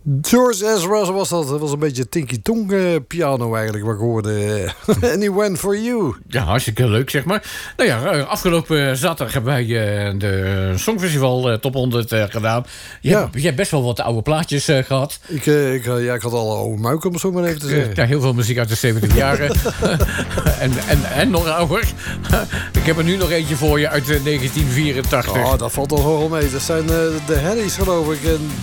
George Ezra was dat. Dat was een beetje tinky-tonk piano eigenlijk, wat ik hoorde. And he went for you. Ja, hartstikke leuk, zeg maar. Nou ja, afgelopen zaterdag hebben wij de Songfestival Top 100 gedaan. Je hebt best wel wat oude plaatjes gehad. Ik had al oude muik, om het zo maar even te zeggen. Ja, heel veel muziek uit de 70 jaren. en nog ouder. Ik heb er nu nog eentje voor je uit 1984. Oh, dat valt al wel mee. Dat zijn de Harrys, geloof ik. En